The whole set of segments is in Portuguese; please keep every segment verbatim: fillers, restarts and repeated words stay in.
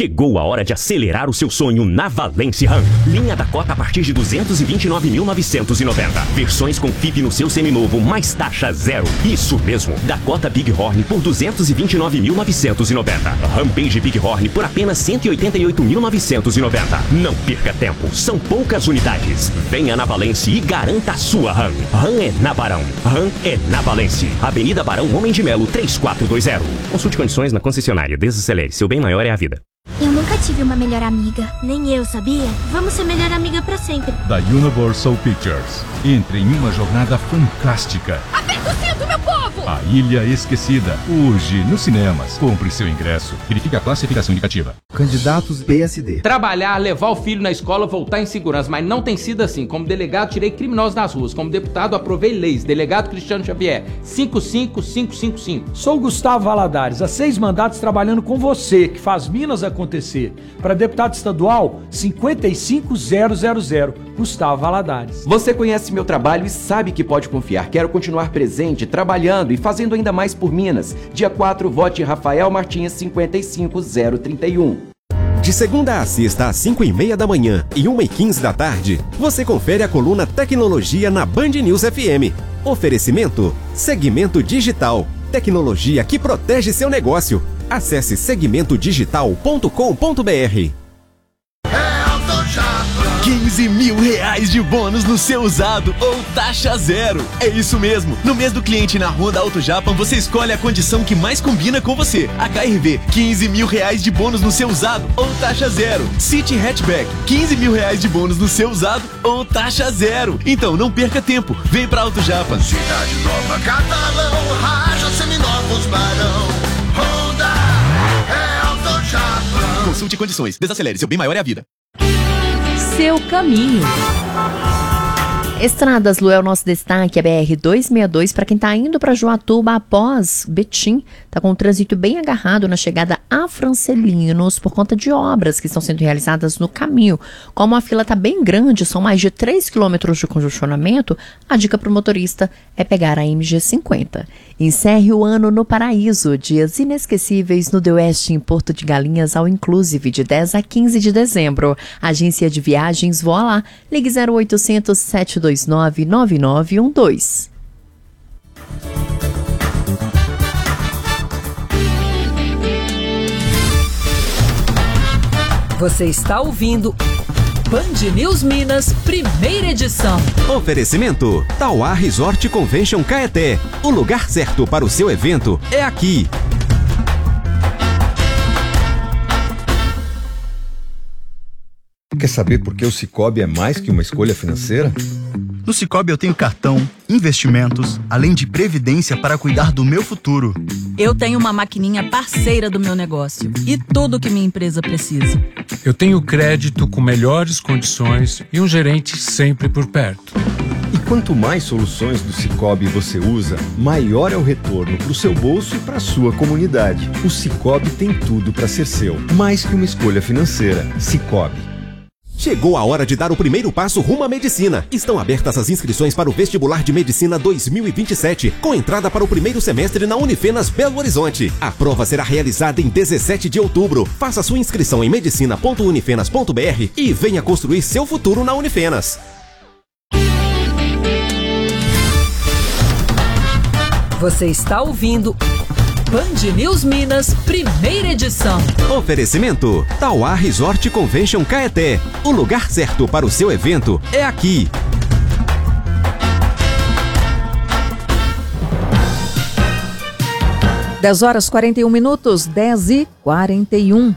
Chegou a hora de acelerar o seu sonho na Valence Ram. Linha Dakota a partir de duzentos e vinte e nove mil novecentos e noventa. Versões com F I P no seu seminovo, mais taxa zero. Isso mesmo, Dakota Bighorn por duzentos e vinte e nove mil novecentos e noventa. Rampage Bighorn por apenas cento e oitenta e oito mil novecentos e noventa. Não perca tempo, são poucas unidades. Venha na Valence e garanta a sua Ram. Ram é na Barão, Ram é na Valence. Avenida Barão Homem de Melo três quatro dois zero. Consulte condições na concessionária. Desacelere, seu bem maior é a vida. Eu nunca tive uma melhor amiga. Nem eu, sabia? Vamos ser melhor amiga pra sempre. Da Universal Pictures. Entre em uma jornada fantástica. Aperta o cinto, meu povo! A Ilha Esquecida. Hoje, nos cinemas. Compre seu ingresso. Verifique a classificação indicativa. Candidatos P S D. Trabalhar, levar o filho na escola, voltar em segurança. Mas não tem sido assim. Como delegado, tirei criminosos nas ruas. Como deputado, aprovei leis. Delegado Cristiano Xavier. cinco cinco cinco cinco cinco. Sou Gustavo Valadares. Há seis mandatos trabalhando com você, que faz Minas acontecer. Para deputado estadual, cinquenta e cinco mil. Gustavo Valadares. Você conhece meu trabalho e sabe que pode confiar. Quero continuar presente, trabalhando e fazendo ainda mais por Minas. Dia quatro, vote Rafael Martins cinquenta e cinco mil trinta e um. De segunda a sexta às cinco e meia da manhã e uma e quinze da tarde, você confere a coluna Tecnologia na Band News F M. Oferecimento Segmento Digital. Tecnologia que protege seu negócio. Acesse segmento digital ponto com ponto b r. quinze mil reais de bônus no seu usado ou taxa zero. É isso mesmo. No mês do cliente na Honda Auto Japan, você escolhe a condição que mais combina com você. H R V, quinze mil reais de bônus no seu usado ou taxa zero. City Hatchback, quinze mil reais de bônus no seu usado ou taxa zero. Então não perca tempo. Vem pra Auto Japan. Cidade Nova, Catalão, Raja, Seminovos, Barão. Honda é Auto Japan. Consulte condições. Desacelere, seu bem maior é a vida. Seu caminho. Estradas, Lu, é o nosso destaque, a B R duzentos e sessenta e dois, para quem está indo para Joatuba após Betim, está com o trânsito bem agarrado na chegada a Francelinos por conta de obras que estão sendo realizadas no caminho. Como a fila está bem grande, são mais de três quilômetros de congestionamento, a dica para o motorista é pegar a M G cinquenta. Encerre o ano no Paraíso, dias inesquecíveis no The West em Porto de Galinhas ao Inclusive, de dez a quinze de dezembro. Agência de Viagens Voa Lá, ligue zero oitocentos, sete dois nove, nove nove um dois. Você está ouvindo Band News Minas, primeira edição. Oferecimento Tauá Resort Convention Caeté. O lugar certo para o seu evento é aqui. Quer saber por que o Sicoob é mais que uma escolha financeira? No Sicoob eu tenho cartão, investimentos, além de previdência para cuidar do meu futuro. Eu tenho uma maquininha parceira do meu negócio e tudo que minha empresa precisa. Eu tenho crédito com melhores condições e um gerente sempre por perto. E quanto mais soluções do Sicoob você usa, maior é o retorno para o seu bolso e para a sua comunidade. O Sicoob tem tudo para ser seu, mais que uma escolha financeira. Sicoob. Chegou a hora de dar o primeiro passo rumo à medicina. Estão abertas as inscrições para o Vestibular de Medicina dois mil e vinte e sete, com entrada para o primeiro semestre na Unifenas Belo Horizonte. A prova será realizada em dezessete de outubro. Faça sua inscrição em medicina ponto unifenas ponto b r e venha construir seu futuro na Unifenas. Você está ouvindo Band News Minas, primeira edição. Oferecimento Tauá Resort Convention Caeté. O lugar certo para o seu evento é aqui. dez horas e quarenta e um minutos, dez e quarenta e um.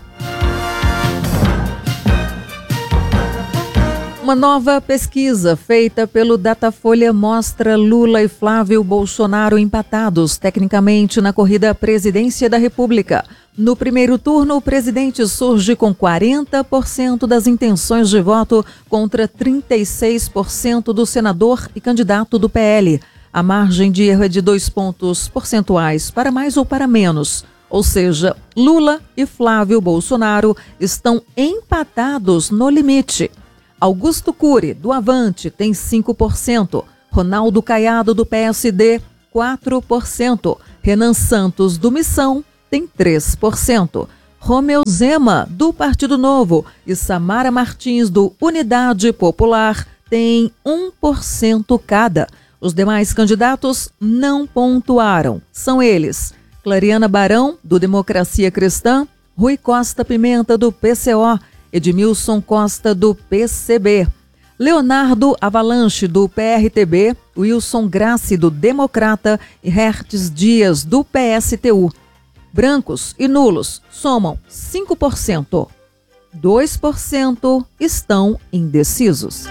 Uma nova pesquisa feita pelo Datafolha mostra Lula e Flávio Bolsonaro empatados tecnicamente na corrida à presidência da República. No primeiro turno, o presidente surge com quarenta por cento das intenções de voto contra trinta e seis por cento do senador e candidato do P L. A margem de erro é de dois pontos percentuais, para mais ou para menos. Ou seja, Lula e Flávio Bolsonaro estão empatados no limite. Augusto Cury, do Avante, tem cinco por cento. Ronaldo Caiado, do P S D, quatro por cento. Renan Santos, do Missão, tem três por cento. Romeu Zema, do Partido Novo, e Samara Martins, do Unidade Popular, têm um por cento cada. Os demais candidatos não pontuaram. São eles: Clariana Barão, do Democracia Cristã, Rui Costa Pimenta, do P C O, Edmilson Costa, do P C B, Leonardo Avalanche, do P R T B, Wilson Grassi, do Democrata e Hertz Dias, do P S T U. Brancos e nulos somam cinco por cento. dois por cento estão indecisos.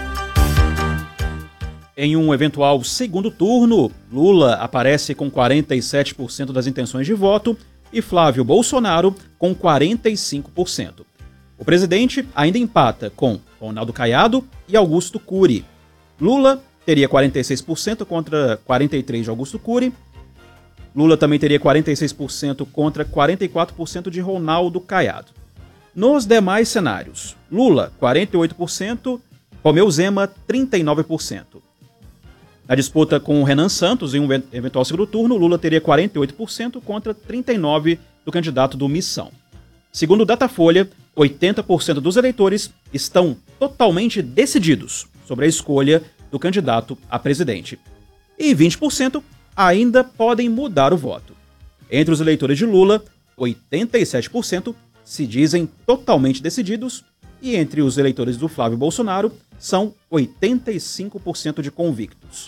Em um eventual segundo turno, Lula aparece com quarenta e sete por cento das intenções de voto e Flávio Bolsonaro com quarenta e cinco por cento. O presidente ainda empata com Ronaldo Caiado e Augusto Cury. Lula teria quarenta e seis por cento contra quarenta e três por cento de Augusto Cury. Lula também teria quarenta e seis por cento contra quarenta e quatro por cento de Ronaldo Caiado. Nos demais cenários, Lula quarenta e oito por cento, Romeu Zema trinta e nove por cento. Na disputa com o Renan Santos, em um eventual segundo turno, Lula teria quarenta e oito por cento contra trinta e nove por cento do candidato do Missão. Segundo o Datafolha, oitenta por cento dos eleitores estão totalmente decididos sobre a escolha do candidato a presidente. E vinte por cento ainda podem mudar o voto. Entre os eleitores de Lula, oitenta e sete por cento se dizem totalmente decididos e entre os eleitores do Flávio Bolsonaro são oitenta e cinco por cento de convictos.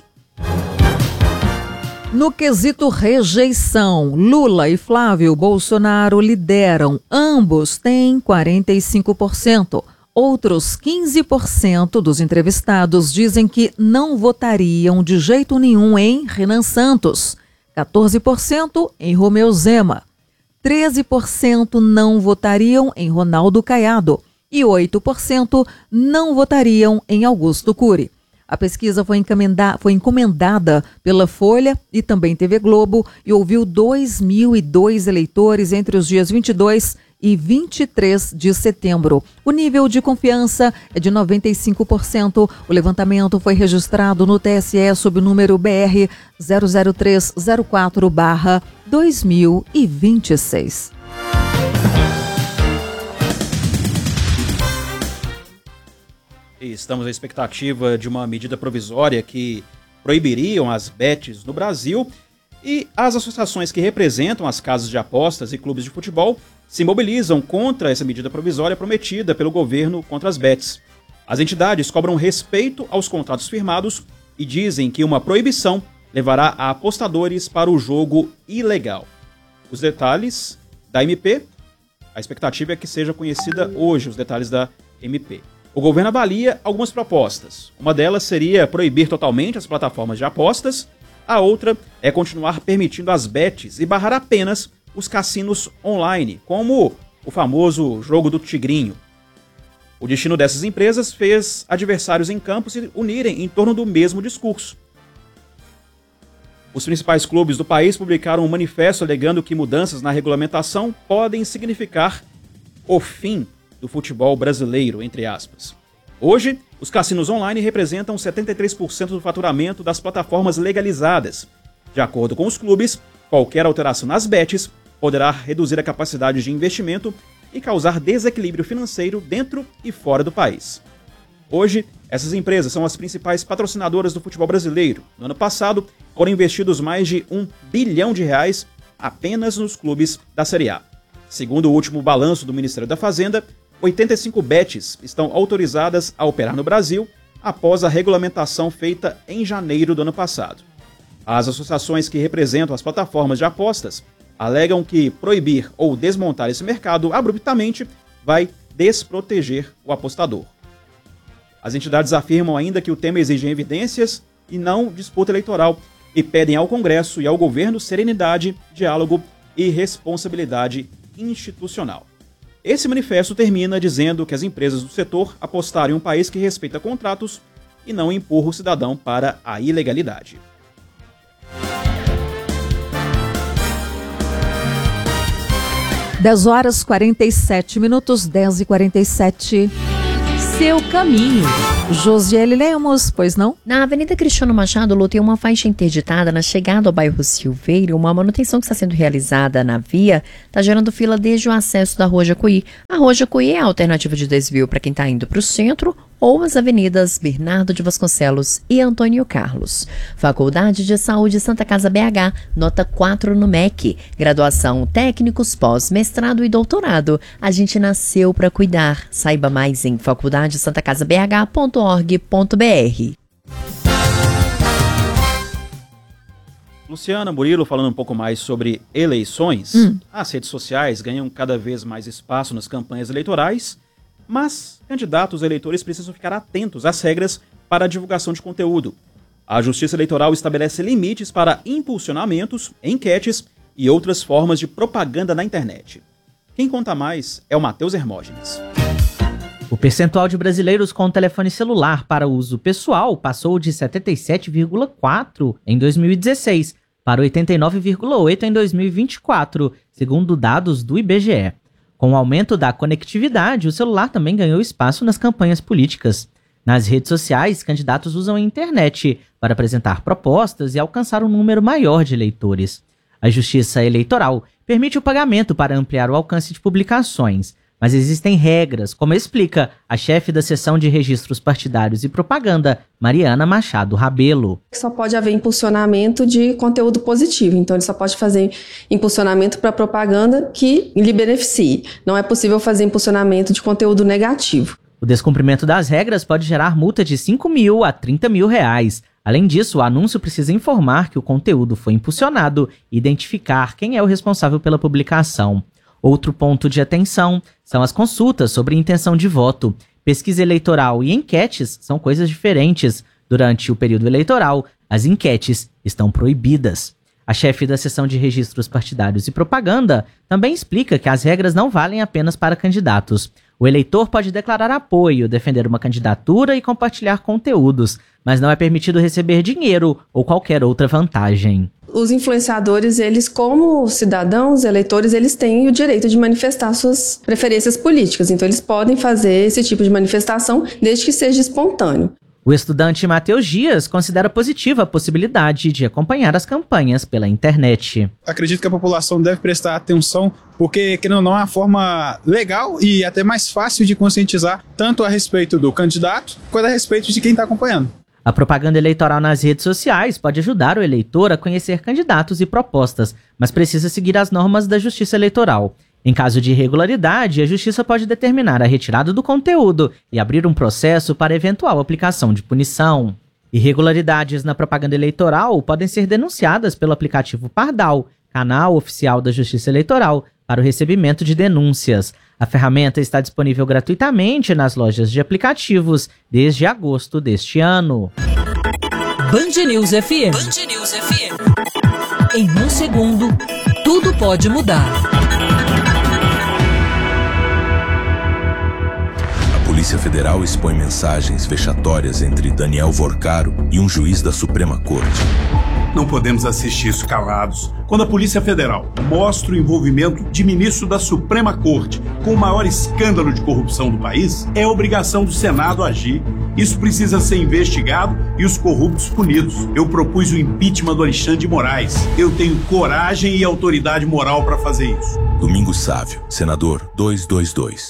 No quesito rejeição, Lula e Flávio Bolsonaro lideram. Ambos têm quarenta e cinco por cento. Outros quinze por cento dos entrevistados dizem que não votariam de jeito nenhum em Renan Santos, quatorze por cento em Romeu Zema, treze por cento não votariam em Ronaldo Caiado e oito por cento não votariam em Augusto Cury. A pesquisa foi, foi encomendada pela Folha e também T V Globo e ouviu dois mil e dois eleitores entre os dias vinte e dois e vinte e três de setembro. O nível de confiança é de noventa e cinco por cento. O levantamento foi registrado no T S E sob o número B R zero zero três zero quatro barra dois mil e vinte e seis. Estamos à expectativa de uma medida provisória que proibiriam as bets no Brasil e as associações que representam as casas de apostas e clubes de futebol se mobilizam contra essa medida provisória prometida pelo governo contra as bets. As entidades cobram respeito aos contratos firmados e dizem que uma proibição levará a apostadores para o jogo ilegal. Os detalhes da M P, a expectativa é que seja conhecida hoje os detalhes da M P. O governo avalia algumas propostas. Uma delas seria proibir totalmente as plataformas de apostas. A outra é continuar permitindo as bets e barrar apenas os cassinos online, como o famoso jogo do Tigrinho. O destino dessas empresas fez adversários em campo se unirem em torno do mesmo discurso. Os principais clubes do país publicaram um manifesto alegando que mudanças na regulamentação podem significar o fim do futebol brasileiro, entre aspas. Hoje, os cassinos online representam setenta e três por cento do faturamento das plataformas legalizadas. De acordo com os clubes, qualquer alteração nas bets poderá reduzir a capacidade de investimento e causar desequilíbrio financeiro dentro e fora do país. Hoje, essas empresas são as principais patrocinadoras do futebol brasileiro. No ano passado, foram investidos mais de um bilhão de reais apenas nos clubes da Série A. Segundo o último balanço do Ministério da Fazenda, oitenta e cinco bets estão autorizadas a operar no Brasil após a regulamentação feita em janeiro do ano passado. As associações que representam as plataformas de apostas alegam que proibir ou desmontar esse mercado abruptamente vai desproteger o apostador. As entidades afirmam ainda que o tema exige evidências e não disputa eleitoral e pedem ao Congresso e ao governo serenidade, diálogo e responsabilidade institucional. Esse manifesto termina dizendo que as empresas do setor apostaram em um país que respeita contratos e não empurra o cidadão para a ilegalidade. dez horas e quarenta e sete minutos, dez e quarenta e sete. seu caminho. Josiele Lemos, pois não? Na Avenida Cristiano Machado, Lu, tem uma faixa interditada na chegada ao bairro Silveira. Uma manutenção que está sendo realizada na via está gerando fila desde o acesso da Rua Jacuí. A Rua Jacuí é a alternativa de desvio para quem está indo para o centro ou as avenidas Bernardo de Vasconcelos e Antônio Carlos. Faculdade de Saúde Santa Casa B H, nota quatro no M E C. Graduação técnicos, pós, mestrado e doutorado. A gente nasceu para cuidar. Saiba mais em faculdade santa casa b h ponto org ponto b r. Luciana Murilo falando um pouco mais sobre eleições. Hum. As redes sociais ganham cada vez mais espaço nas campanhas eleitorais, mas candidatos e eleitores precisam ficar atentos às regras para a divulgação de conteúdo. A Justiça Eleitoral estabelece limites para impulsionamentos, enquetes e outras formas de propaganda na internet. Quem conta mais é o Matheus Hermógenes. O percentual de brasileiros com telefone celular para uso pessoal passou de setenta e sete vírgula quatro por cento em dois mil e dezesseis para oitenta e nove vírgula oito por cento em dois mil e vinte e quatro, segundo dados do I B G E. Com o aumento da conectividade, o celular também ganhou espaço nas campanhas políticas. Nas redes sociais, candidatos usam a internet para apresentar propostas e alcançar um número maior de eleitores. A Justiça Eleitoral permite o pagamento para ampliar o alcance de publicações, mas existem regras, como explica a chefe da seção de registros partidários e propaganda, Mariana Machado Rabelo. Só pode haver impulsionamento de conteúdo positivo, então ele só pode fazer impulsionamento para propaganda que lhe beneficie. Não é possível fazer impulsionamento de conteúdo negativo. O descumprimento das regras pode gerar multa de cinco mil a trinta mil reais. Além disso, o anúncio precisa informar que o conteúdo foi impulsionado e identificar quem é o responsável pela publicação. Outro ponto de atenção são as consultas sobre intenção de voto. Pesquisa eleitoral e enquetes são coisas diferentes. Durante o período eleitoral, as enquetes estão proibidas. A chefe da seção de registros partidários e propaganda também explica que as regras não valem apenas para candidatos. O eleitor pode declarar apoio, defender uma candidatura e compartilhar conteúdos, mas não é permitido receber dinheiro ou qualquer outra vantagem. Os influenciadores, eles como cidadãos, eleitores, eles têm o direito de manifestar suas preferências políticas. Então eles podem fazer esse tipo de manifestação desde que seja espontâneo. O estudante Matheus Dias considera positiva a possibilidade de acompanhar as campanhas pela internet. Acredito que a população deve prestar atenção, porque, querendo ou não, é uma forma legal e até mais fácil de conscientizar tanto a respeito do candidato quanto a respeito de quem está acompanhando. A propaganda eleitoral nas redes sociais pode ajudar o eleitor a conhecer candidatos e propostas, mas precisa seguir as normas da Justiça Eleitoral. Em caso de irregularidade, a Justiça pode determinar a retirada do conteúdo e abrir um processo para eventual aplicação de punição. Irregularidades na propaganda eleitoral podem ser denunciadas pelo aplicativo Pardal, canal oficial da Justiça Eleitoral, para o recebimento de denúncias. A ferramenta está disponível gratuitamente nas lojas de aplicativos desde agosto deste ano. Band News F M. Band News F M. Em um segundo, tudo pode mudar. A Polícia Federal expõe mensagens vexatórias entre Daniel Vorcaro e um juiz da Suprema Corte. Não podemos assistir isso calados. Quando a Polícia Federal mostra o envolvimento de ministro da Suprema Corte com o maior escândalo de corrupção do país, é obrigação do Senado agir. Isso precisa ser investigado e os corruptos punidos. Eu propus o impeachment do Alexandre de Moraes. Eu tenho coragem e autoridade moral para fazer isso. Domingos Sávio, senador duzentos e vinte e dois.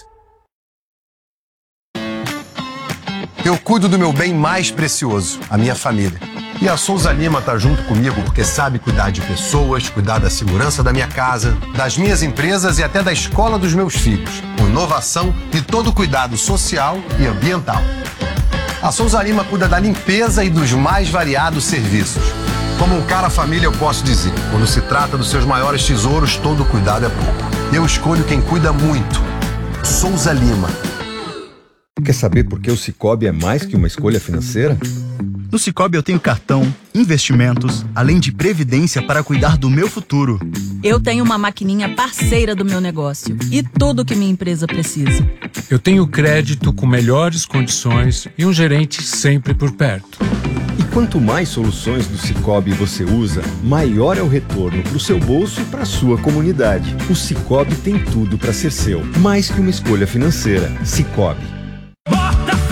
Eu cuido do meu bem mais precioso, a minha família. E a Souza Lima tá junto comigo porque sabe cuidar de pessoas, cuidar da segurança da minha casa, das minhas empresas e até da escola dos meus filhos, com inovação e todo cuidado social e ambiental. A Souza Lima cuida da limpeza e dos mais variados serviços. Como um cara família, eu posso dizer, quando se trata dos seus maiores tesouros, todo cuidado é pouco. Eu escolho quem cuida muito. Souza Lima. Quer saber por que o Sicoob é mais que uma escolha financeira? No Sicoob eu tenho cartão, investimentos, além de previdência para cuidar do meu futuro. Eu tenho uma maquininha parceira do meu negócio e tudo que minha empresa precisa. Eu tenho crédito com melhores condições e um gerente sempre por perto. E quanto mais soluções do Sicoob você usa, maior é o retorno para o seu bolso e para a sua comunidade. O Sicoob tem tudo para ser seu, mais que uma escolha financeira. Sicoob. Bota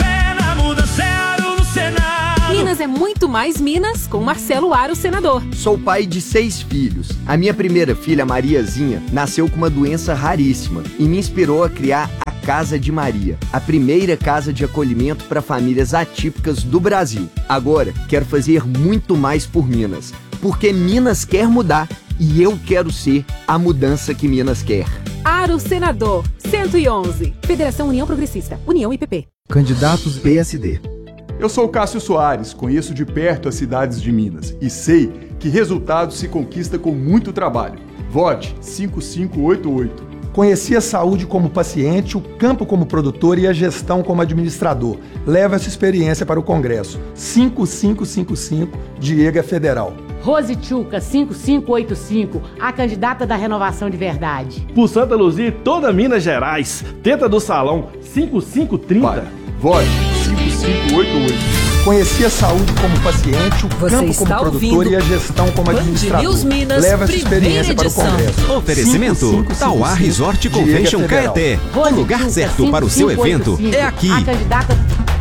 é muito mais Minas com Marcelo Aro, senador. Sou pai de seis filhos. A minha primeira filha, Mariazinha, nasceu com uma doença raríssima e me inspirou a criar a Casa de Maria, a primeira casa de acolhimento para famílias atípicas do Brasil. Agora, quero fazer muito mais por Minas, porque Minas quer mudar e eu quero ser a mudança que Minas quer. Aro, senador, cento e onze. Federação União Progressista, União I P P. Candidatos P S D. Eu sou Cássio Soares, conheço de perto as cidades de Minas e sei que resultado se conquista com muito trabalho. Vote cinco cinco oito oito. Conheci a saúde como paciente, o campo como produtor e a gestão como administrador. Leva essa experiência para o Congresso. cinco cinco cinco cinco, Diego é Federal. Rose Tchuca, cinco cinco oito cinco, a candidata da Renovação de Verdade. Por Santa Luzia e toda Minas Gerais, tenta do salão cinco cinco trinta. Vai, vote cinco cinco oito oito. Conheci a saúde como paciente, o Você campo como produtor e a gestão como Band administrador. News Minas, Leva essa experiência para o edição. Congresso. Oferecimento Tauá Resort Convention Caeté. O lugar certo para o seu evento é aqui. A candidata...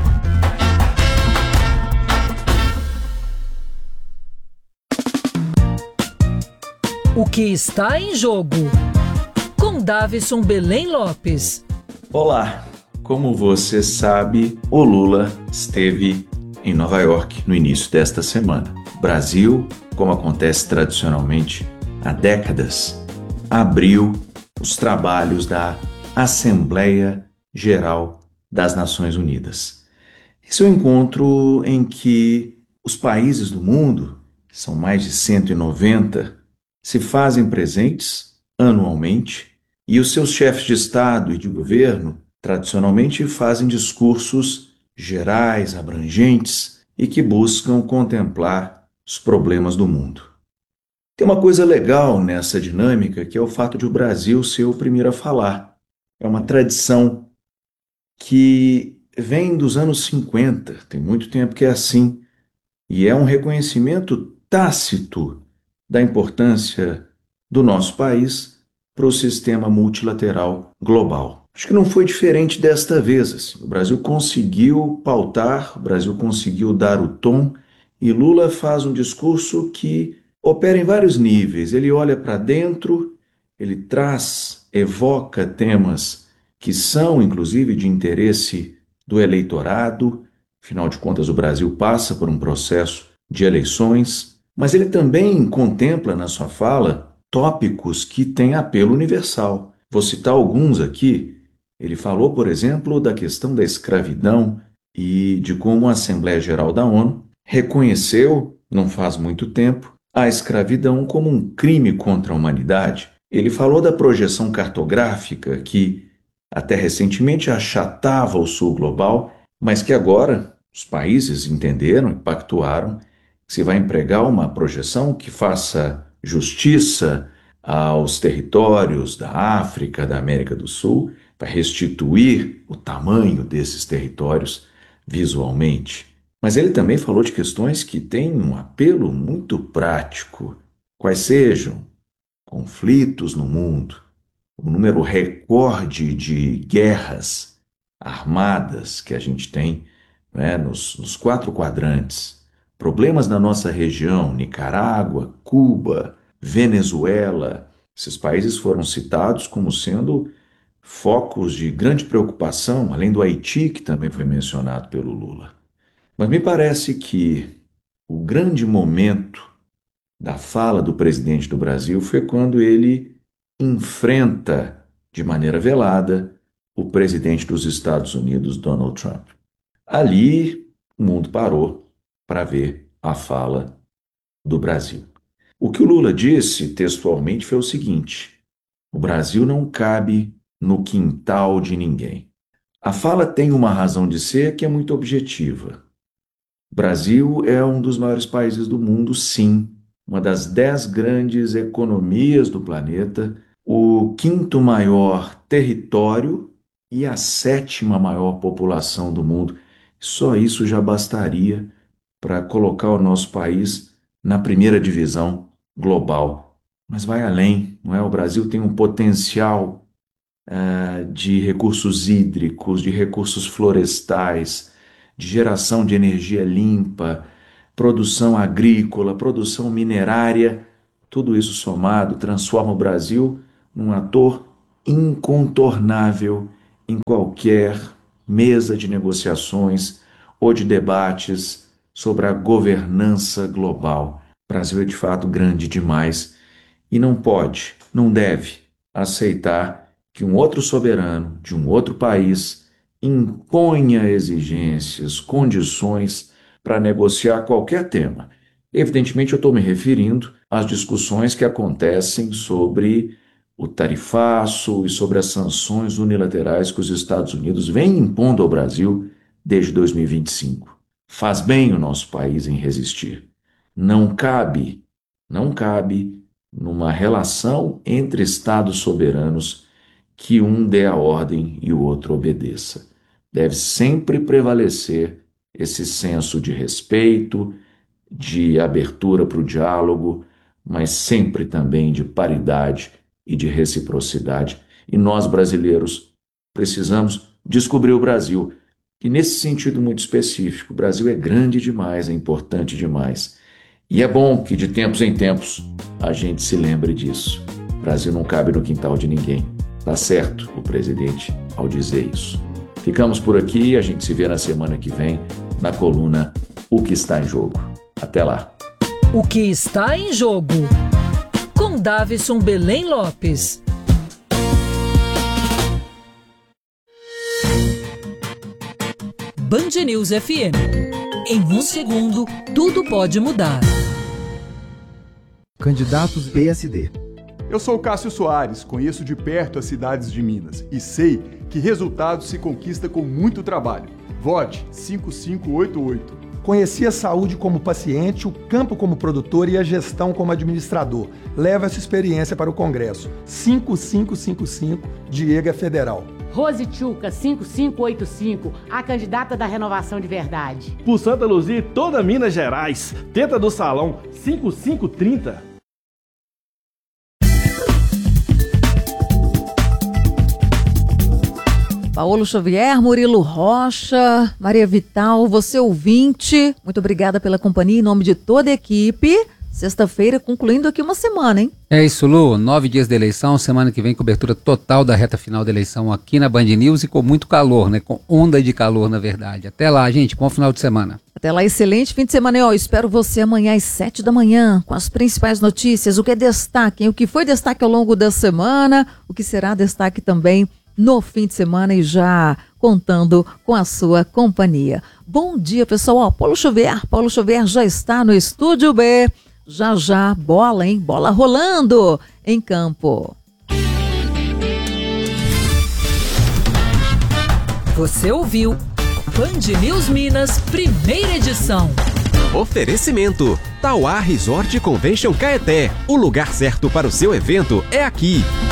O que está em jogo? Com Davison Belém Lopes. Olá, como você sabe, o Lula esteve em Nova York no início desta semana. O Brasil, como acontece tradicionalmente há décadas, abriu os trabalhos da Assembleia Geral das Nações Unidas. Esse é um encontro em que os países do mundo, que são mais de cento e noventa, se fazem presentes anualmente e os seus chefes de Estado e de governo tradicionalmente fazem discursos gerais, abrangentes e que buscam contemplar os problemas do mundo. Tem uma coisa legal nessa dinâmica que é o fato de o Brasil ser o primeiro a falar. É uma tradição que vem dos anos cinquenta, tem muito tempo que é assim, e é um reconhecimento tácito da importância do nosso país para o sistema multilateral global. Acho que não foi diferente desta vez. Assim. O Brasil conseguiu pautar, o Brasil conseguiu dar o tom, e Lula faz um discurso que opera em vários níveis. Ele olha para dentro, ele traz, evoca temas que são, inclusive, de interesse do eleitorado. Afinal de contas, o Brasil passa por um processo de eleições, mas ele também contempla na sua fala tópicos que têm apelo universal. Vou citar alguns aqui. Ele falou, por exemplo, da questão da escravidão e de como a Assembleia Geral da ONU reconheceu, não faz muito tempo, a escravidão como um crime contra a humanidade. Ele falou da projeção cartográfica que até recentemente achatava o sul global, mas que agora os países entenderam e pactuaram que se vai empregar uma projeção que faça justiça aos territórios da África, da América do Sul, para restituir o tamanho desses territórios visualmente. Mas ele também falou de questões que têm um apelo muito prático, quais sejam conflitos no mundo, o número recorde de guerras armadas que a gente tem, né, nos, nos quatro quadrantes, problemas na nossa região, Nicarágua, Cuba, Venezuela. Esses países foram citados como sendo focos de grande preocupação, além do Haiti, que também foi mencionado pelo Lula. Mas me parece que o grande momento da fala do presidente do Brasil foi quando ele enfrenta de maneira velada o presidente dos Estados Unidos, Donald Trump. Ali, o mundo parou para ver a fala do Brasil. O que o Lula disse textualmente foi o seguinte: o Brasil não cabe no quintal de ninguém. A fala tem uma razão de ser que é muito objetiva. O Brasil é um dos maiores países do mundo, sim, uma das dez grandes economias do planeta, o quinto maior território e a sétima maior população do mundo. Só isso já bastaria para colocar o nosso país na primeira divisão global. Mas vai além, não é? O Brasil tem um potencial uh, de recursos hídricos, de recursos florestais, de geração de energia limpa, produção agrícola, produção minerária, tudo isso somado transforma o Brasil num ator incontornável em qualquer mesa de negociações ou de debates sobre a governança global. O Brasil é de fato grande demais e não pode, não deve aceitar que um outro soberano de um outro país imponha exigências, condições para negociar qualquer tema. Evidentemente, eu estou me referindo às discussões que acontecem sobre o tarifaço e sobre as sanções unilaterais que os Estados Unidos vêm impondo ao Brasil desde dois mil e vinte e cinco. Faz bem o nosso país em resistir. Não cabe, não cabe numa relação entre Estados soberanos que um dê a ordem e o outro obedeça. Deve sempre prevalecer esse senso de respeito, de abertura para o diálogo, mas sempre também de paridade e de reciprocidade. E nós, brasileiros, precisamos descobrir o Brasil. E nesse sentido muito específico, o Brasil é grande demais, é importante demais. E é bom que de tempos em tempos a gente se lembre disso. O Brasil não cabe no quintal de ninguém. Tá certo o presidente ao dizer isso. Ficamos por aqui e a gente se vê na semana que vem na coluna O que está em jogo. Até lá. O que está em jogo? Com Davison Belém Lopes. Band News F M. Em um segundo, tudo pode mudar. Candidatos P S D. Eu sou Cássio Soares, conheço de perto as cidades de Minas e sei que resultados se conquista com muito trabalho. Vote cinco cinco oito oito. Conheci a saúde como paciente, o campo como produtor e a gestão como administrador. Leva essa experiência para o Congresso. cinco cinco cinco cinco, Diego Federal. Rose Tchuca, cinco cinco oito cinco, a candidata da Renovação de Verdade. Por Santa Luzia e toda Minas Gerais, tenta do Salão, cinco cinco trinta. Paulo Xavier, Murilo Rocha, Maria Vital, você ouvinte, muito obrigada pela companhia em nome de toda a equipe. Sexta-feira, concluindo aqui uma semana, hein? É isso, Lu. Nove dias de eleição, semana que vem cobertura total da reta final da eleição aqui na Band News e com muito calor, né? Com onda de calor, na verdade. Até lá, gente. Bom final de semana. Até lá, excelente fim de semana. Eu espero você amanhã às sete da manhã com as principais notícias, o que é destaque, hein? O que foi destaque ao longo da semana, o que será destaque também no fim de semana e já contando com a sua companhia. Bom dia, pessoal. Ó, Paulo Xavier, Paulo Xavier já está no Estúdio B. Já, já, bola, hein? Bola rolando em campo. Você ouviu Band News Minas, primeira edição. Oferecimento: Tauá Resort Convention Caeté. O lugar certo para o seu evento é aqui.